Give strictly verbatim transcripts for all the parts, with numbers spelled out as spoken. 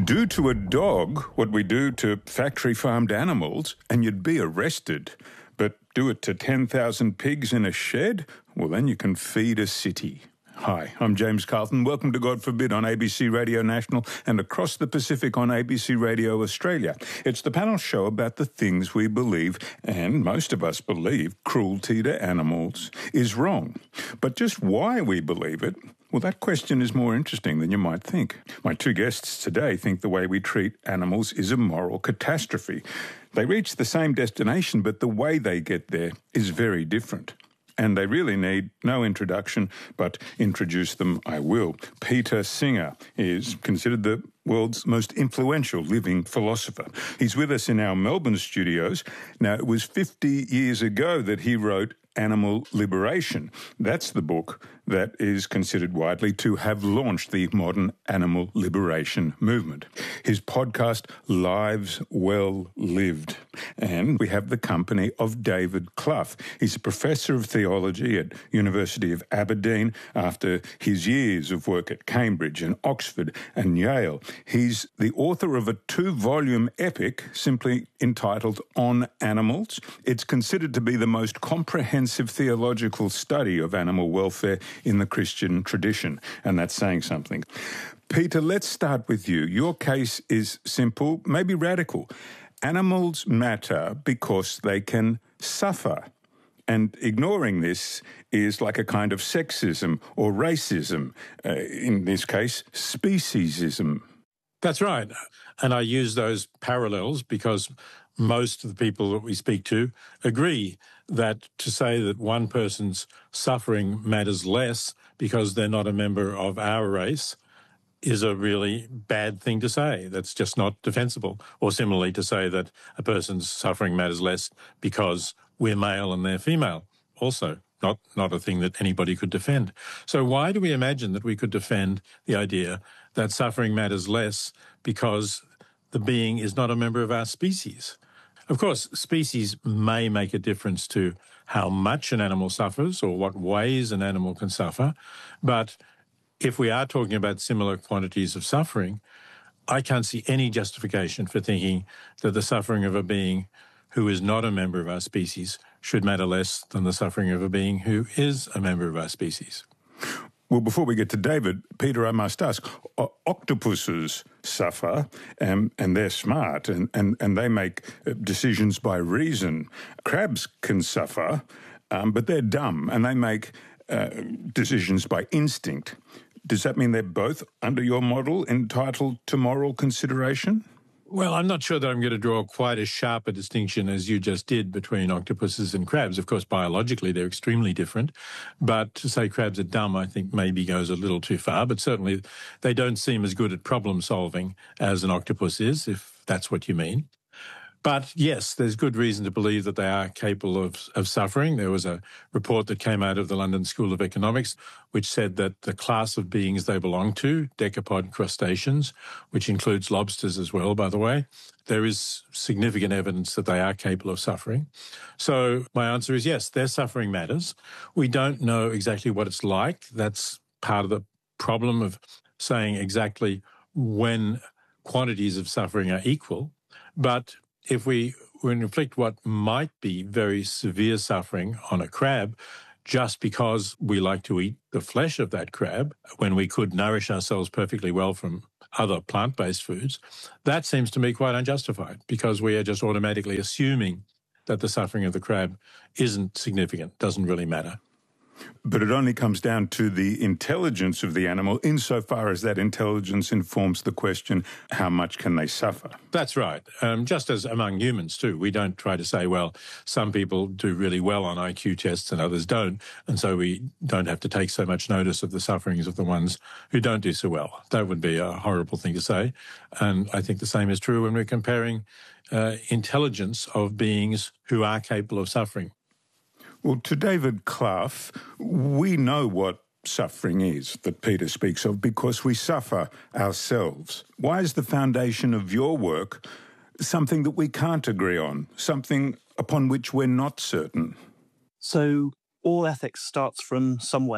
Do to a dog what we do to factory-farmed animals, and you'd be arrested. But do it to ten thousand pigs in a shed? Well, then you can feed a city. Hi, I'm James Carlton. Welcome to God Forbid on A B C Radio National and across the Pacific on A B C Radio Australia. It's the panel show about the things we believe, and most of us believe, cruelty to animals is wrong. But just why we believe it, well, that question is more interesting than you might think. My two guests today think the way we treat animals is a moral catastrophe. They reach the same destination, but the way they get there is very different. And they really need no introduction, but introduce them I will. Peter Singer is considered the world's most influential living philosopher. He's with us in our Melbourne studios. Now, it was fifty years ago that he wrote Animal Liberation. That's the book that is considered widely to have launched the modern animal liberation movement. His podcast, Lives Well Lived. And we have the company of David Clough. He's a professor of theology at University of Aberdeen after his years of work at Cambridge and Oxford and Yale. He's the author of a two-volume epic simply entitled On Animals. It's considered to be the most comprehensive theological study of animal welfare in the Christian tradition, and that's saying something. Peter, let's start with you. Your case is simple, maybe radical. Animals matter because they can suffer. And ignoring this is like a kind of sexism or racism, uh, in this case, speciesism. That's right. And I use those parallels because most of the people that we speak to agree that to say that one person's suffering matters less because they're not a member of our race is a really bad thing to say. That's just not defensible. Or similarly to say that a person's suffering matters less because we're male and they're female. Also not, not a thing that anybody could defend. So why do we imagine that we could defend the idea that suffering matters less because the being is not a member of our species? Of course, species may make a difference to how much an animal suffers or what ways an animal can suffer, but if we are talking about similar quantities of suffering, I can't see any justification for thinking that the suffering of a being who is not a member of our species should matter less than the suffering of a being who is a member of our species. Well, before we get to David, Peter, I must ask, o- octopuses suffer, um, and they're smart, and, and, and they make decisions by reason. Crabs can suffer, um, but they're dumb, and they make uh, decisions by instinct. Does that mean they're both, under your model, entitled to moral consideration? Well, I'm not sure that I'm going to draw quite as sharp a distinction as you just did between octopuses and crabs. Of course, biologically, they're extremely different. But to say crabs are dumb, I think maybe goes a little too far. But certainly, they don't seem as good at problem solving as an octopus is, if that's what you mean. But yes, there's good reason to believe that they are capable of, of suffering. There was a report that came out of the London School of Economics which said that the class of beings they belong to, decapod crustaceans, which includes lobsters as well, by the way, there is significant evidence that they are capable of suffering. So my answer is yes, their suffering matters. We don't know exactly what it's like. That's part of the problem of saying exactly when quantities of suffering are equal. But if we inflict what might be very severe suffering on a crab, just because we like to eat the flesh of that crab, when we could nourish ourselves perfectly well from other plant-based foods, that seems to me quite unjustified because we are just automatically assuming that the suffering of the crab isn't significant, doesn't really matter. But it only comes down to the intelligence of the animal insofar as that intelligence informs the question, how much can they suffer? That's right. Um, just as among humans too, we don't try to say, well, some people do really well on I Q tests and others don't, and so we don't have to take so much notice of the sufferings of the ones who don't do so well. That would be a horrible thing to say. And I think the same is true when we're comparing uh, intelligence of beings who are capable of suffering. Well, to David Clough, we know what suffering is that Peter speaks of because we suffer ourselves. Why is the foundation of your work something that we can't agree on, something upon which we're not certain? So all ethics starts from somewhere.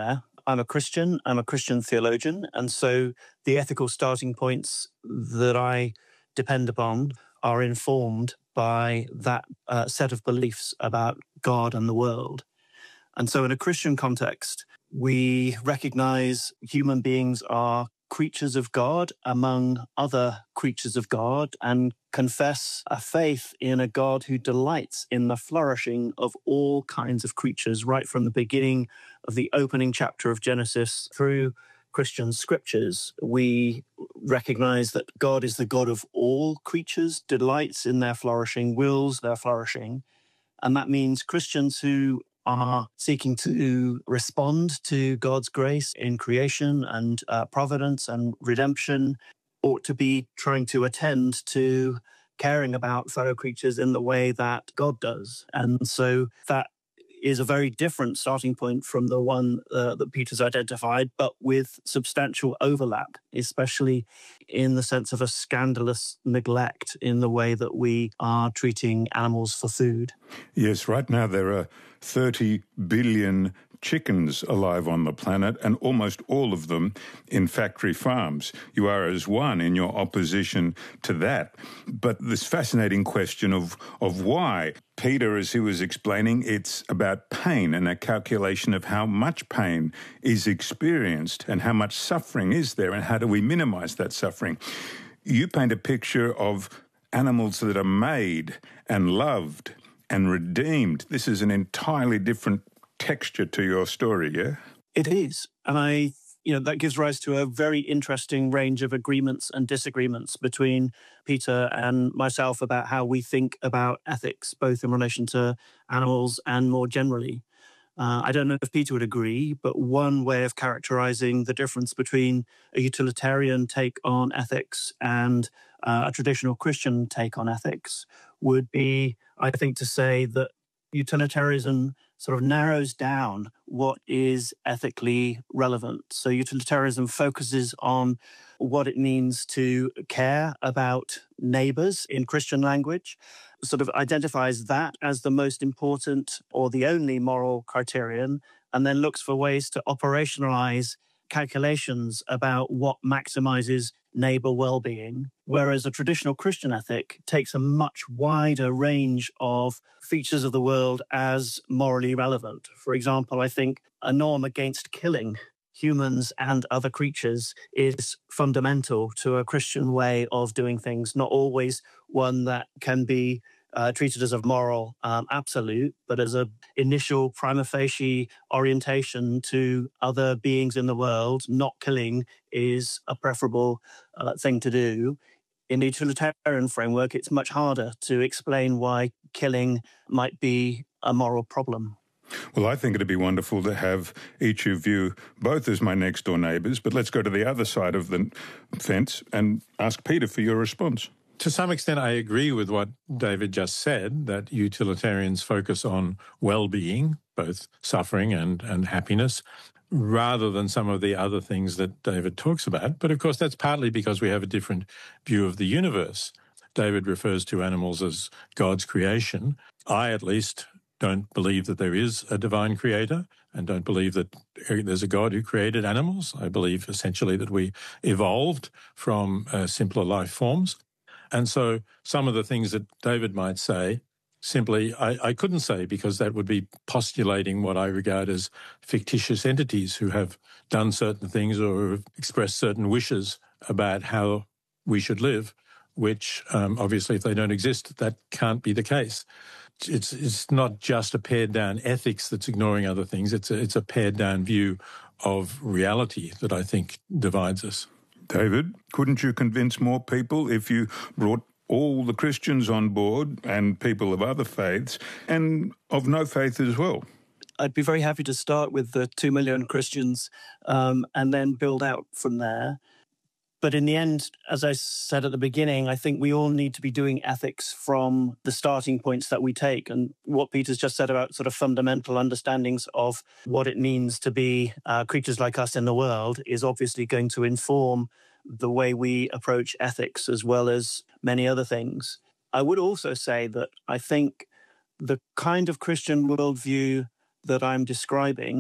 I'm a Christian, I'm a Christian theologian, and so the ethical starting points that I depend upon are informed by that uh, set of beliefs about God and the world. And so in a Christian context, we recognize human beings are creatures of God among other creatures of God and confess a faith in a God who delights in the flourishing of all kinds of creatures, right from the beginning of the opening chapter of Genesis through Christian scriptures. We recognize that God is the God of all creatures, delights in their flourishing, wills their flourishing. And that means Christians who are seeking to respond to God's grace in creation and uh, providence and redemption ought to be trying to attend to caring about fellow creatures in the way that God does. And so that is a very different starting point from the one uh, that Peter's identified, but with substantial overlap, especially in the sense of a scandalous neglect in the way that we are treating animals for food. Yes, right now there are thirty billion chickens alive on the planet, and almost all of them in factory farms. You are as one in your opposition to that. But this fascinating question of, of why. Peter, as he was explaining, it's about pain and a calculation of how much pain is experienced and how much suffering is there and how do we minimize that suffering. You paint a picture of animals that are made and loved and redeemed. This is an entirely different texture to your story, yeah? It is. And I, you know, that gives rise to a very interesting range of agreements and disagreements between Peter and myself about how we think about ethics, both in relation to animals and more generally. Uh, I don't know if Peter would agree, but one way of characterizing the difference between a utilitarian take on ethics and uh, a traditional Christian take on ethics would be, I think, to say that utilitarianism sort of narrows down what is ethically relevant. So utilitarianism focuses on what it means to care about neighbors in Christian language, sort of identifies that as the most important or the only moral criterion, and then looks for ways to operationalize calculations about what maximizes neighbor well-being, whereas a traditional Christian ethic takes a much wider range of features of the world as morally relevant. For example, I think a norm against killing humans and other creatures is fundamental to a Christian way of doing things, not always one that can be Uh, treated as a moral um, absolute, but as an initial prima facie orientation to other beings in the world. Not killing is a preferable uh, thing to do. In the utilitarian framework, it's much harder to explain why killing might be a moral problem. Well, I think it'd be wonderful to have each of you both as my next-door neighbours, but let's go to the other side of the fence and ask Peter for your response. To some extent, I agree with what David just said, that utilitarians focus on well-being, both suffering and, and happiness, rather than some of the other things that David talks about. But of course, that's partly because we have a different view of the universe. David refers to animals as God's creation. I, at least, don't believe that there is a divine creator and don't believe that there's a God who created animals. I believe essentially that we evolved from uh, simpler life forms. And so some of the things that David might say, simply I, I couldn't say, because that would be postulating what I regard as fictitious entities who have done certain things or have expressed certain wishes about how we should live, which um, obviously if they don't exist, that can't be the case. It's it's not just a pared-down ethics that's ignoring other things. It's a, it's a pared-down view of reality that I think divides us. David, couldn't you convince more people if you brought all the Christians on board and people of other faiths and of no faith as well? I'd be very happy to start with the two million Christians um, and then build out from there. But in the end, as I said at the beginning, I think we all need to be doing ethics from the starting points that we take. And what Peter's just said about sort of fundamental understandings of what it means to be uh, creatures like us in the world is obviously going to inform the way we approach ethics as well as many other things. I would also say that I think the kind of Christian worldview that I'm describing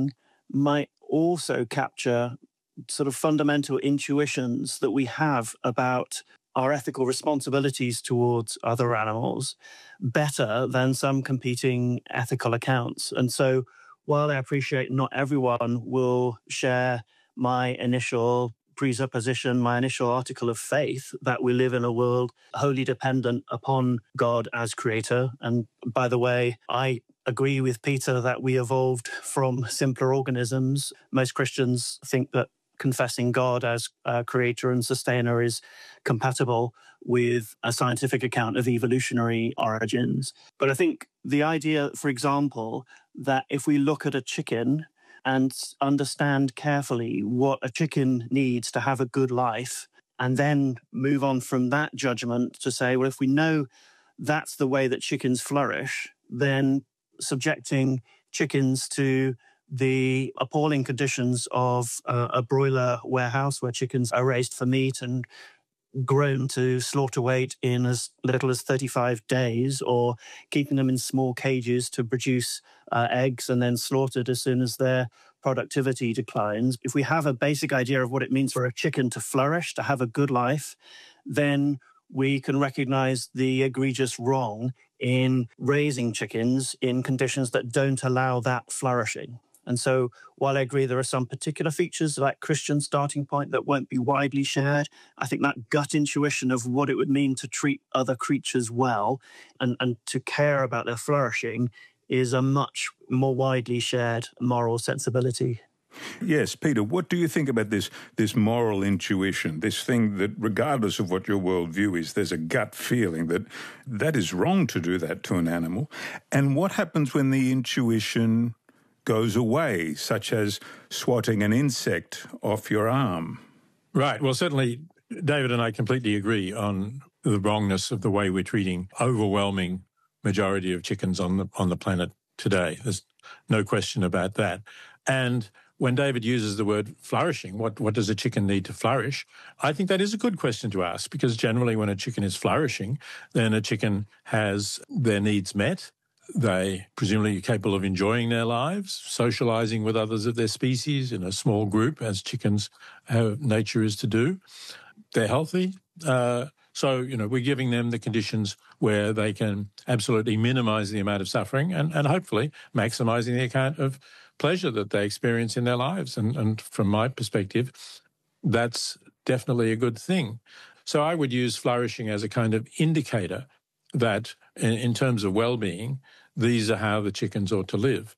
might also capture sort of fundamental intuitions that we have about our ethical responsibilities towards other animals better than some competing ethical accounts. And so while I appreciate not everyone will share my initial presupposition, my initial article of faith that we live in a world wholly dependent upon God as creator. And by the way, I agree with Peter that we evolved from simpler organisms. Most Christians think that confessing God as uh, creator and sustainer is compatible with a scientific account of evolutionary origins. But I think the idea, for example, that if we look at a chicken and understand carefully what a chicken needs to have a good life, and then move on from that judgment to say, well, if we know that's the way that chickens flourish, then subjecting chickens to the appalling conditions of uh, a broiler warehouse where chickens are raised for meat and grown to slaughter weight in as little as thirty-five days, or keeping them in small cages to produce uh, eggs and then slaughtered as soon as their productivity declines. If we have a basic idea of what it means for a chicken to flourish, to have a good life, then we can recognize the egregious wrong in raising chickens in conditions that don't allow that flourishing. And so while I agree there are some particular features like Christian starting point that won't be widely shared, I think that gut intuition of what it would mean to treat other creatures well and, and to care about their flourishing is a much more widely shared moral sensibility. Yes, Peter, what do you think about this this moral intuition, this thing that regardless of what your worldview is, there's a gut feeling that that is wrong to do that to an animal? And what happens when the intuition goes away, such as swatting an insect off your arm? Right. Well, certainly, David and I completely agree on the wrongness of the way we're treating overwhelming majority of chickens on the on the planet today. There's no question about that. And when David uses the word flourishing, what, what does a chicken need to flourish? I think that is a good question to ask, because generally when a chicken is flourishing, then a chicken has their needs met. They presumably are capable of enjoying their lives, socializing with others of their species in a small group, as chickens have nature is to do. They're healthy. Uh, so, you know, we're giving them the conditions where they can absolutely minimize the amount of suffering and, and hopefully maximizing the amount of pleasure that they experience in their lives. And, and from my perspective, that's definitely a good thing. So I would use flourishing as a kind of indicator that in, in terms of well-being, these are how the chickens ought to live.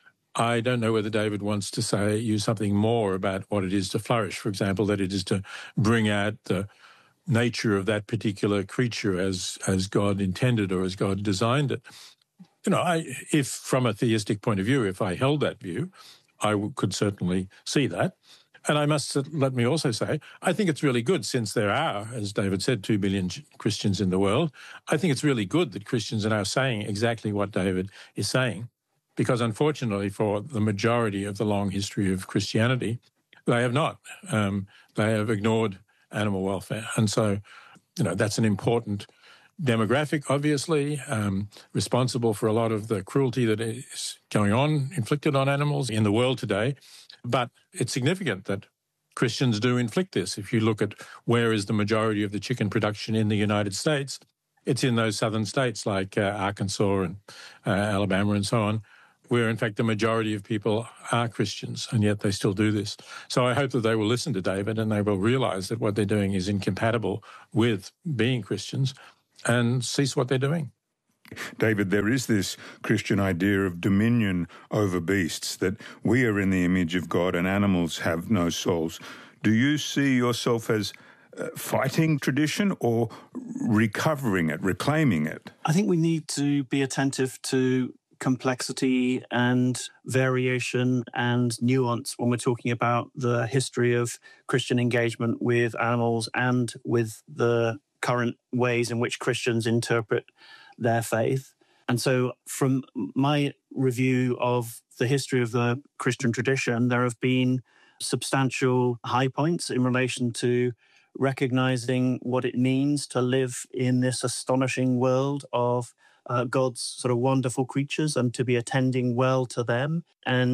I don't know whether David wants to say, use something more about what it is to flourish. For example, that it is to bring out the nature of that particular creature as, as God intended or as God designed it. You know, I, if from a theistic point of view, if I held that view, I w- could certainly see that. And I must let me also say, I think it's really good, since there are, as David said, two billion Christians in the world. I think it's really good that Christians are now saying exactly what David is saying, because unfortunately for the majority of the long history of Christianity, they have not. Um, they have ignored animal welfare. And so, you know, that's an important demographic, obviously, um, responsible for a lot of the cruelty that is going on, inflicted on animals in the world today. But it's significant that Christians do inflict this. If you look at where is the majority of the chicken production in the United States, it's in those southern states like uh, Arkansas and uh, Alabama and so on, where in fact the majority of people are Christians, and yet they still do this. So I hope that they will listen to David and they will realize that what they're doing is incompatible with being Christians and cease what they're doing. David, there is this Christian idea of dominion over beasts, that we are in the image of God and animals have no souls. Do you see yourself as uh, fighting tradition or recovering it, reclaiming it? I think we need to be attentive to complexity and variation and nuance when we're talking about the history of Christian engagement with animals and with the current ways in which Christians interpret their faith. And so from my review of the history of the Christian tradition, there have been substantial high points in relation to recognizing what it means to live in this astonishing world of uh, God's sort of wonderful creatures and to be attending well to them. And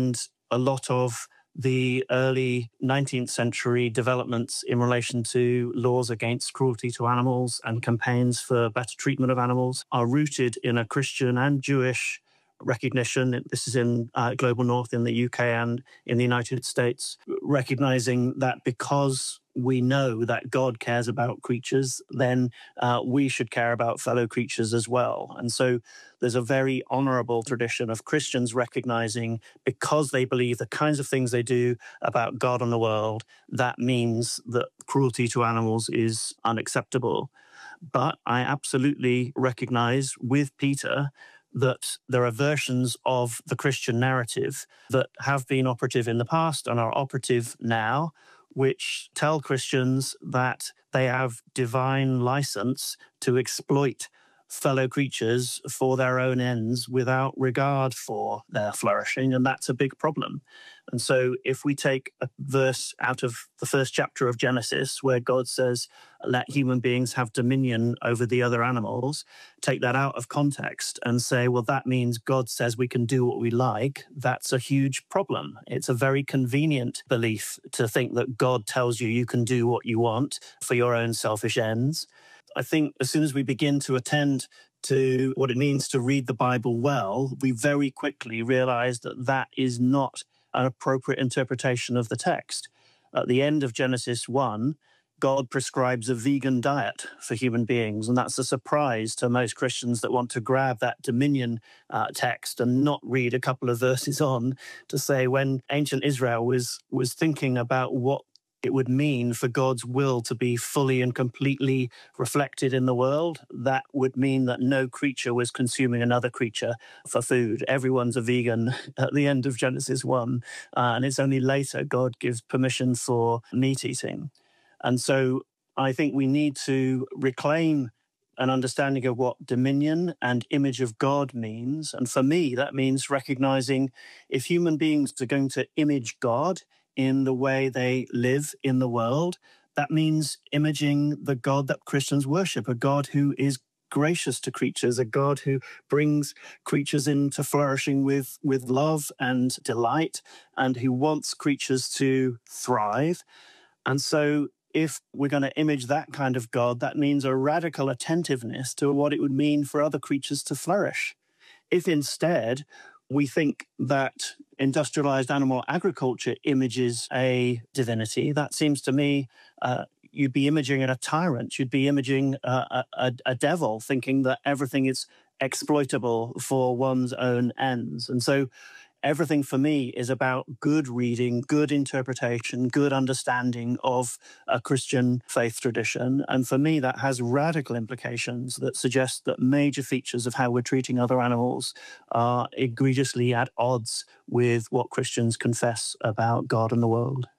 a lot of the early nineteenth century developments in relation to laws against cruelty to animals and campaigns for better treatment of animals are rooted in a Christian and Jewish recognition. This is in uh, Global North in the U K and in the United States, recognizing that because we know that God cares about creatures, then uh, we should care about fellow creatures as well. And so there's a very honorable tradition of Christians recognizing, because they believe the kinds of things they do about God and the world, that means that cruelty to animals is unacceptable. But I absolutely recognize with Peter that there are versions of the Christian narrative that have been operative in the past and are operative now, which tell Christians that they have divine license to exploit fellow creatures for their own ends without regard for their flourishing, and that's a big problem. And so if we take a verse out of the first chapter of Genesis where God says, let human beings have dominion over the other animals, take that out of context and say, well, that means God says we can do what we like, that's a huge problem. It's a very convenient belief to think that God tells you you can do what you want for your own selfish ends. I think as soon as we begin to attend to what it means to read the Bible well, we very quickly realize that that is not an appropriate interpretation of the text. At the end of Genesis one, God prescribes a vegan diet for human beings, and that's a surprise to most Christians that want to grab that dominion uh, text and not read a couple of verses on to say when ancient Israel was was thinking about what it would mean for God's will to be fully and completely reflected in the world, that would mean that no creature was consuming another creature for food. Everyone's a vegan at the end of Genesis one, uh, and it's only later God gives permission for meat eating. And so I think we need to reclaim an understanding of what dominion and image of God means. And for me, that means recognizing if human beings are going to image God in the way they live in the world, that means imaging the God that Christians worship, a God who is gracious to creatures, a God who brings creatures into flourishing with, with love and delight, and who wants creatures to thrive. And so if we're going to image that kind of God, that means a radical attentiveness to what it would mean for other creatures to flourish. If instead we think that industrialized animal agriculture images a divinity, that seems to me uh, you'd be imaging a tyrant, you'd be imaging a, a, a devil, thinking that everything is exploitable for one's own ends. And so everything for me is about good reading, good interpretation, good understanding of a Christian faith tradition. And for me, that has radical implications that suggest that major features of how we're treating other animals are egregiously at odds with what Christians confess about God and the world.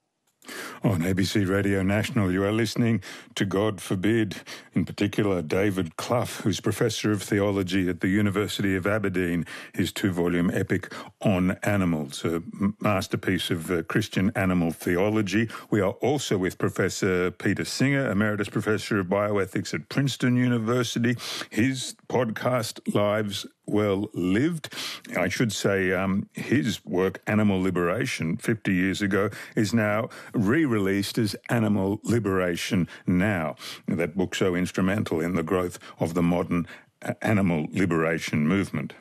On A B C Radio National, you are listening to God Forbid, in particular David Clough, who's Professor of Theology at the University of Aberdeen, his two-volume epic On Animals, a masterpiece of uh, Christian animal theology. We are also with Professor Peter Singer, Emeritus Professor of Bioethics at Princeton University. His podcast, Lives Well Lived, I should say um, his work, Animal Liberation, fifty years ago, is now re-released as Animal Liberation Now. That book so instrumental in the growth of the modern animal liberation movement.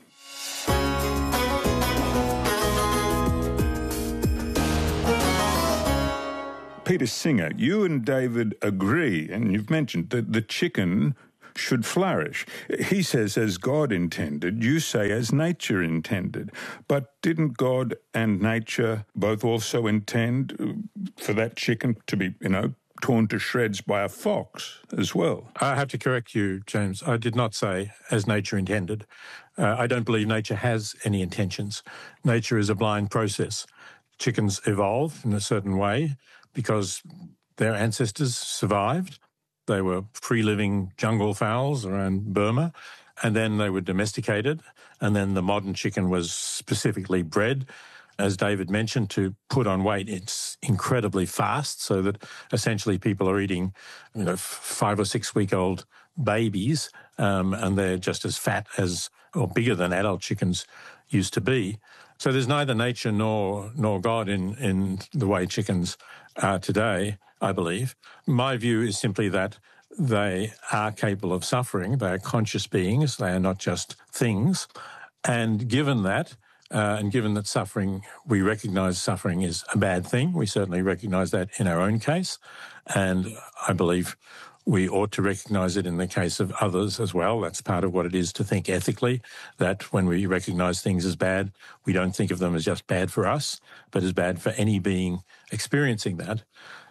Peter Singer, you and David agree, and you've mentioned that the chicken should flourish. He says as God intended, you say as nature intended. But didn't God and nature both also intend for that chicken to be, you know, torn to shreds by a fox as well? I have to correct you, James. I did not say as nature intended. Uh, I don't believe nature has any intentions. Nature is a blind process. Chickens evolve in a certain way because their ancestors survived. They were free-living jungle fowls around Burma, and then they were domesticated, and then the modern chicken was specifically bred, as David mentioned, to put on weight. It's incredibly fast, so that essentially people are eating, you know, five or six-week-old babies, um, and they're just as fat as, or bigger than adult chickens used to be. So there's neither nature nor nor God in, in the way chickens are today, I believe. My view is simply that they are capable of suffering. They are conscious beings. They are not just things. And given that, uh, and given that suffering, we recognise suffering is a bad thing, we certainly recognise that in our own case. And I believe we ought to recognise it in the case of others as well. That's part of what it is to think ethically, that when we recognise things as bad, we don't think of them as just bad for us, but as bad for any being experiencing that.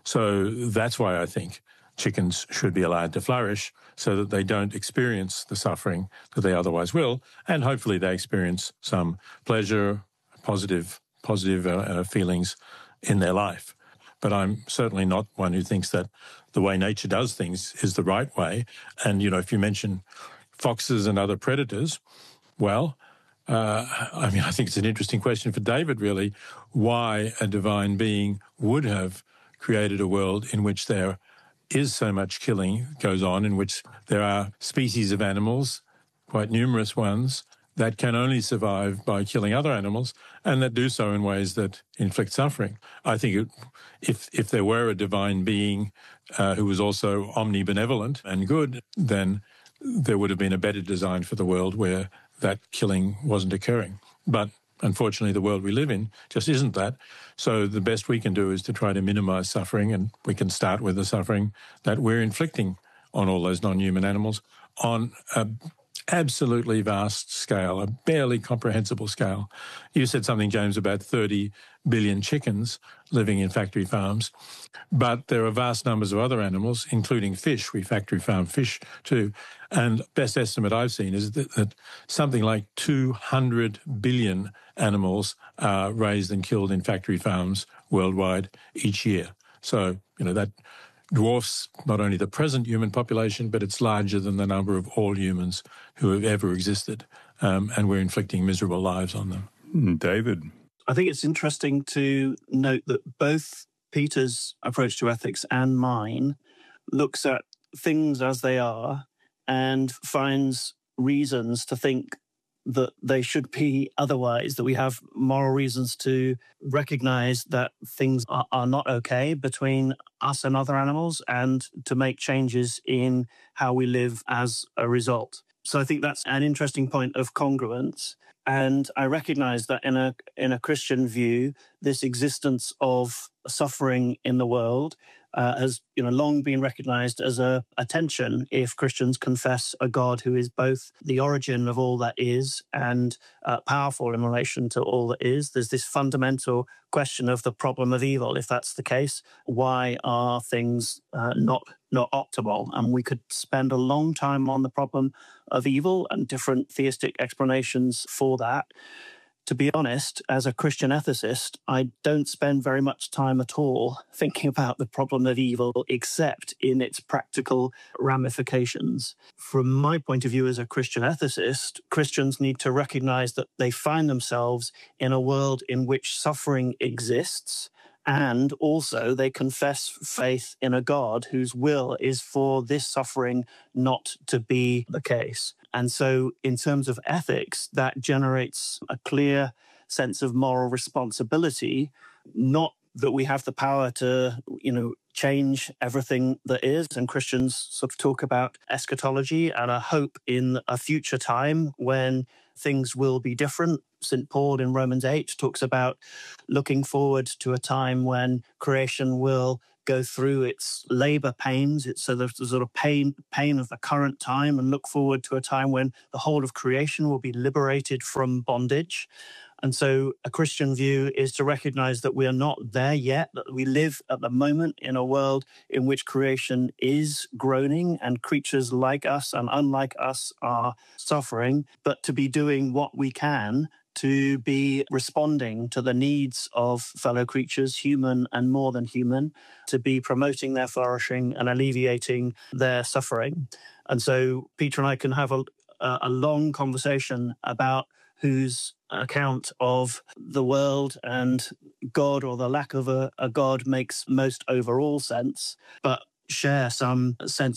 So that's why I think chickens should be allowed to flourish so that they don't experience the suffering that they otherwise will, and hopefully they experience some pleasure, positive, positive uh, uh, feelings in their life. But I'm certainly not one who thinks that the way nature does things is the right way. And, you know, if you mention foxes and other predators, well, uh, I mean, I think it's an interesting question for David, really, why a divine being would have created a world in which there is so much killing goes on, in which there are species of animals, quite numerous ones, that can only survive by killing other animals, and that do so in ways that inflict suffering. I think it, if if there were a divine being uh, who was also omnibenevolent and good, then there would have been a better design for the world where that killing wasn't occurring. But unfortunately, the world we live in just isn't that. So the best we can do is to try to minimise suffering, and we can start with the suffering that we're inflicting on all those non-human animals on a absolutely vast scale, a barely comprehensible scale. You said something, James, about thirty billion chickens living in factory farms, but there are vast numbers of other animals, including fish. We factory farm fish too. And best estimate I've seen is that, that something like two hundred billion animals are raised and killed in factory farms worldwide each year. So, you know, that dwarfs not only the present human population, but it's larger than the number of all humans who have ever existed. Um, and we're inflicting miserable lives on them. David. I think it's interesting to note that both Peter's approach to ethics and mine looks at things as they are and finds reasons to think that they should be otherwise, that we have moral reasons to recognize that things are, are not okay between us and other animals, and to make changes in how we live as a result. So I think that's an interesting point of congruence. And I recognize that in a in a Christian view, this existence of suffering in the world uh, has you know long been recognized as a, a tension if Christians confess a God who is both the origin of all that is and uh, powerful in relation to all that is. There's this fundamental question of the problem of evil. If that's the case, why are things uh, not not optimal? And we could spend a long time on the problem of evil and different theistic explanations for that. To be honest, as a Christian ethicist, I don't spend very much time at all thinking about the problem of evil, except in its practical ramifications. From my point of view as a Christian ethicist, Christians need to recognize that they find themselves in a world in which suffering exists, and also they confess faith in a God whose will is for this suffering not to be the case. And so in terms of ethics, that generates a clear sense of moral responsibility, not that we have the power to, you know, change everything that is. And Christians sort of talk about eschatology and a hope in a future time when things will be different. Saint Paul in Romans eight talks about looking forward to a time when creation will go through its labor pains. It's so there's the sort of pain, pain of the current time, and look forward to a time when the whole of creation will be liberated from bondage. And so a Christian view is to recognize that we are not there yet, that we live at the moment in a world in which creation is groaning and creatures like us and unlike us are suffering, but to be doing what we can to be responding to the needs of fellow creatures, human and more than human, to be promoting their flourishing and alleviating their suffering. And so Peter and I can have a, a long conversation about whose account of the world and God, or the lack of a, a God, makes most overall sense, but share some sense of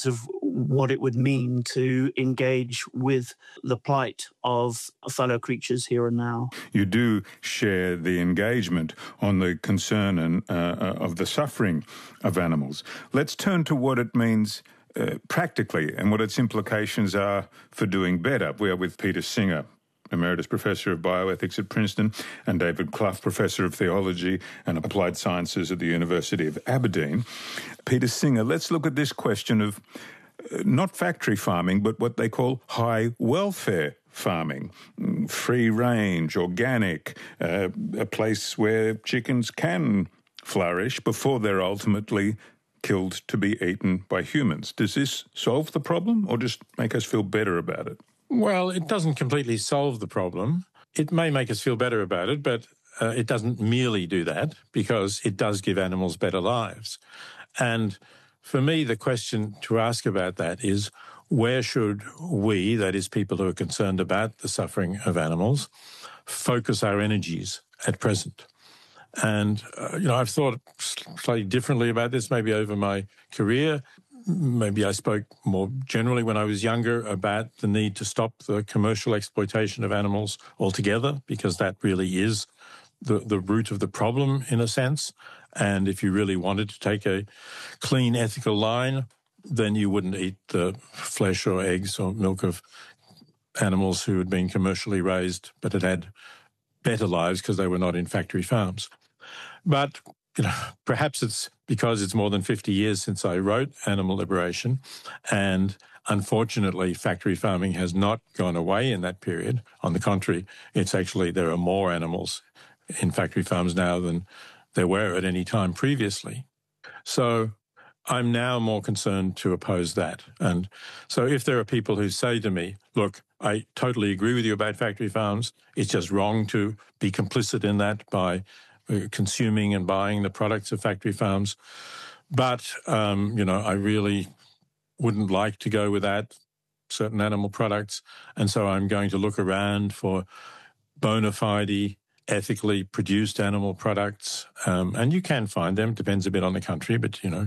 what it would mean to engage with the plight of fellow creatures here and now. You do share the engagement on the concern and uh, of the suffering of animals. Let's turn to what it means uh, practically and what its implications are for doing better. We are with Peter Singer, Emeritus Professor of Bioethics at Princeton, and David Clough, Professor of Theology and Applied Sciences at the University of Aberdeen. Peter Singer, let's look at this question of uh, not factory farming, but what they call high welfare farming, free range, organic, uh, a place where chickens can flourish before they're ultimately killed to be eaten by humans. Does this solve the problem or just make us feel better about it? Well, it doesn't completely solve the problem. It may make us feel better about it, but uh, it doesn't merely do that because it does give animals better lives. And for me, the question to ask about that is, where should we, that is people who are concerned about the suffering of animals, focus our energies at present? And, uh, you know, I've thought slightly differently about this maybe over my career. Maybe I spoke more generally when I was younger about the need to stop the commercial exploitation of animals altogether, because that really is the, the root of the problem in a sense. And if you really wanted to take a clean, ethical line, then you wouldn't eat the flesh or eggs or milk of animals who had been commercially raised but had had better lives because they were not in factory farms. But you know, perhaps it's because it's more than fifty years since I wrote Animal Liberation, and unfortunately, factory farming has not gone away in that period. On the contrary, it's actually, there are more animals in factory farms now than there were at any time previously. So I'm now more concerned to oppose that. And so if there are people who say to me, look, I totally agree with you about factory farms, it's just wrong to be complicit in that by consuming and buying the products of factory farms. But, um, you know, I really wouldn't like to go without certain animal products. And so I'm going to look around for bona fide, ethically produced animal products. Um, and you can find them, depends a bit on the country, but, you know,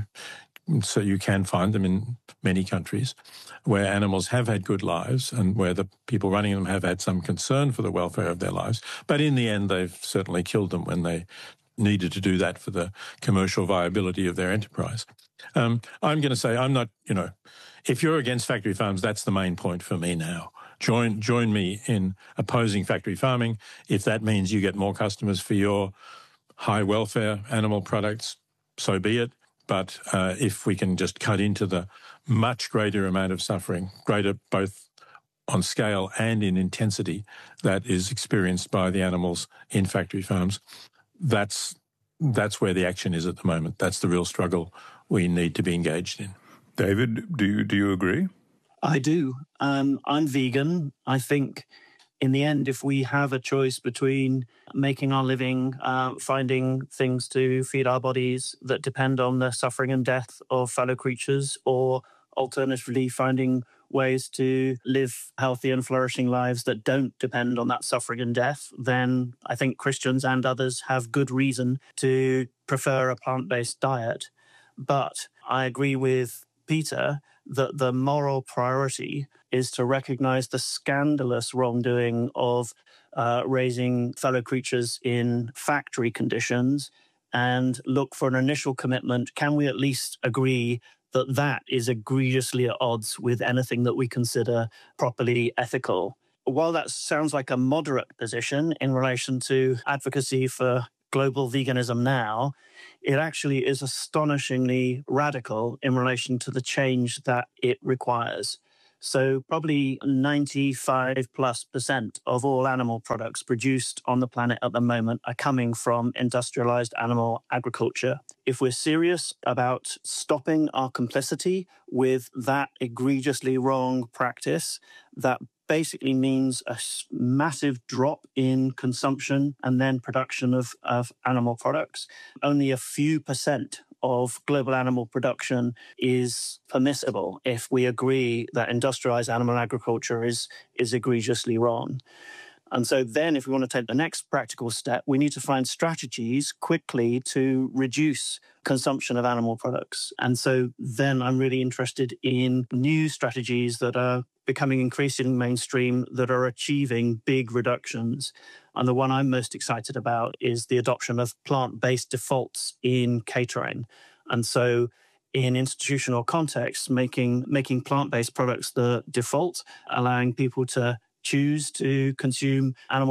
so you can find them in many countries where animals have had good lives and where the people running them have had some concern for the welfare of their lives. But in the end, they've certainly killed them when they needed to do that for the commercial viability of their enterprise. Um, I'm going to say I'm not, you know, if you're against factory farms, that's the main point for me now. Join, join me in opposing factory farming. If that means you get more customers for your high welfare animal products, so be it. But uh, if we can just cut into the much greater amount of suffering, greater both on scale and in intensity, that is experienced by the animals in factory farms, that's that's where the action is at the moment. That's the real struggle we need to be engaged in. David, do you, do you agree? I do. Um, I'm vegan. I think in the end, if we have a choice between making our living, uh, finding things to feed our bodies that depend on the suffering and death of fellow creatures, or alternatively finding ways to live healthy and flourishing lives that don't depend on that suffering and death, then I think Christians and others have good reason to prefer a plant-based diet. But I agree with Peter that the moral priority is to recognize the scandalous wrongdoing of uh, raising fellow creatures in factory conditions and look for an initial commitment. Can we at least agree that that is egregiously at odds with anything that we consider properly ethical? While that sounds like a moderate position in relation to advocacy for global veganism now, it actually is astonishingly radical in relation to the change that it requires. So probably ninety-five plus percent of all animal products produced on the planet at the moment are coming from industrialized animal agriculture. If we're serious about stopping our complicity with that egregiously wrong practice, that basically means a massive drop in consumption and then production of, of animal products. Only a few percent of global animal production is permissible if we agree that industrialized animal agriculture is, is egregiously wrong. And so then if we want to take the next practical step, we need to find strategies quickly to reduce consumption of animal products. And so then I'm really interested in new strategies that are becoming increasingly mainstream, that are achieving big reductions. And the one I'm most excited about is the adoption of plant-based defaults in catering. And so in institutional contexts, making, making plant-based products the default, allowing people to choose to consume animal